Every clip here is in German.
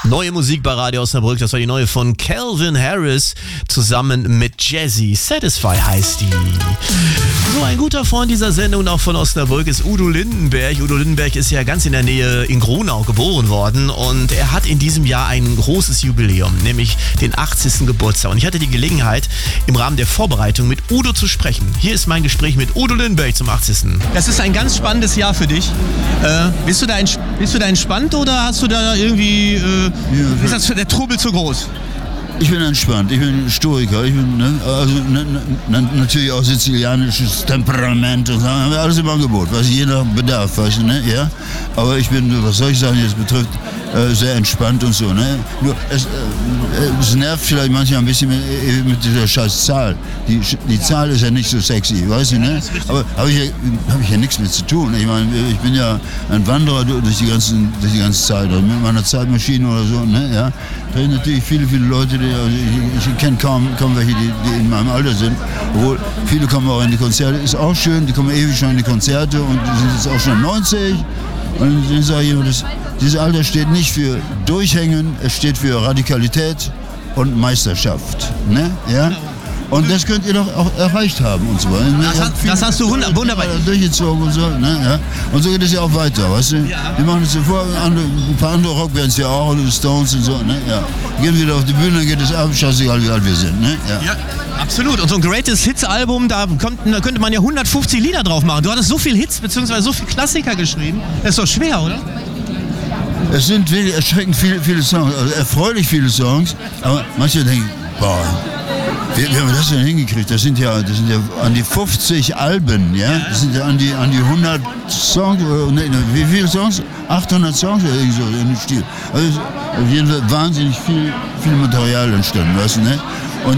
Neue Musik bei Radio Osnabrück, das war die neue von Calvin Harris zusammen mit Jazzy. Satisfy heißt die. So, ein guter Freund dieser Sendung und auch von Osnabrück ist Udo Lindenberg. Udo Lindenberg ist ja ganz in der Nähe in Gronau geboren worden und er hat in diesem Jahr ein großes Jubiläum, nämlich den 80. Geburtstag. Und ich hatte die Gelegenheit, im Rahmen der Vorbereitung mit Udo zu sprechen. Hier ist mein Gespräch mit Udo Lindenberg zum 80. Das ist ein ganz spannendes Jahr für dich. Bist du da entspannt oder hast du da irgendwie... ist das für der Trubel zu groß? Ich bin entspannt, ich bin Stoiker, ich bin natürlich auch sizilianisches Temperament und so, haben wir alles im Angebot, was jeder bedarf, weißt du, ne? Ja? Aber ich bin, was soll ich sagen, jetzt betrifft, sehr entspannt und so, ne? Nur es nervt vielleicht manchmal ein bisschen mit dieser scheiß Zahl. Die Zahl ist ja nicht so sexy, weißt du, ne? Aber habe ich ja nichts mit zu tun. Ich meine, ich bin ja ein Wanderer durch die ganze Zeit, also mit meiner Zeitmaschine oder so, ne? Ja? Da sind natürlich viele Leute, ich kenne kaum welche, die in meinem Alter sind, obwohl viele kommen auch in die Konzerte, ist auch schön, die kommen ewig schon in die Konzerte und die sind jetzt auch schon 90 und dann sage ich immer, dieses Alter steht nicht für Durchhängen, es steht für Radikalität und Meisterschaft, ne? Ja? Und das könnt ihr doch auch erreicht haben und so weiter. Das hast du wunderbar durchgezogen und so, ne? Ja? Und so geht es ja auch weiter, weißt du? Ja. Wir machen es ja vor, ein paar andere Rockbands ja auch, die Stones und so, ne? Ja. Gehen wieder auf die Bühne, dann geht es ab, scheißegal wie alt wir sind, ne? Ja. Ja, absolut. Und so ein Greatest Hits Album, da könnte man ja 150 Lieder drauf machen. Du hattest so viel Hits bzw. so viel Klassiker geschrieben. Das ist doch schwer, oder? Es sind wirklich erschreckend viele Songs, also erfreulich viele Songs, aber manche denken, boah, wie haben wir das denn hingekriegt? Das sind ja an die 50 Alben, ja? Das sind ja an die 100 Songs, wie viele Songs? 800 Songs oder irgendwie so in dem Stil. Also auf jeden Fall wahnsinnig viel Material entstanden, weißt du, ne? Und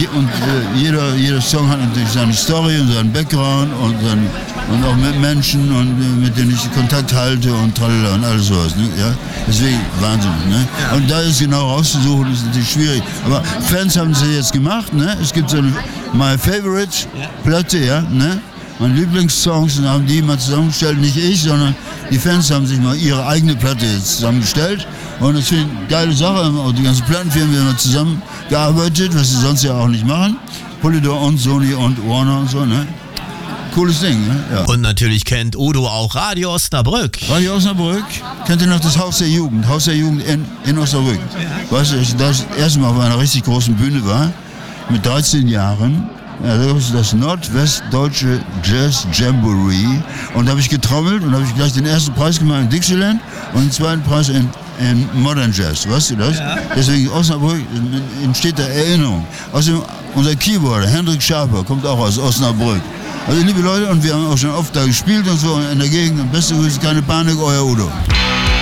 jeder Song hat natürlich seine Story und seinen Background und auch mit Menschen und mit denen ich Kontakt halte und tralala und alles sowas, ne? Ja? Deswegen wahnsinnig, ne? Und da ist genau rauszusuchen, ist natürlich schwierig. Aber Fans haben es ja jetzt gemacht, ne? Es gibt so eine My Favorite Platte, ja, ne? Meine Lieblingssongs haben die mal zusammengestellt, nicht ich, sondern die Fans haben sich mal ihre eigene Platte jetzt zusammengestellt. Und das finde ich eine geile Sache. Auch die ganzen Plattenfirmen haben zusammengearbeitet, was sie sonst ja auch nicht machen. Polydor und Sony und Warner und so, ne? Cooles Ding, ne? Ja. Und natürlich kennt Udo auch Radio Osnabrück. Radio Osnabrück, kennt ihr noch das Haus der Jugend? Haus der Jugend in Osnabrück. Weißt du, da ich das erste Mal auf einer richtig großen Bühne war, mit 13 Jahren, ja, das ist das Nordwestdeutsche Jazz Jamboree. Und da habe ich getrommelt und habe ich gleich den ersten Preis gemacht in Dixieland und den zweiten Preis in Modern Jazz. Weißt du das? Ja. Deswegen Osnabrück entsteht da Erinnerung. Außerdem unser Keyboarder, Hendrik Schaper, kommt auch aus Osnabrück. Also liebe Leute, und wir haben auch schon oft da gespielt und so in der Gegend. Und beste Grüße, keine Panik, euer Udo.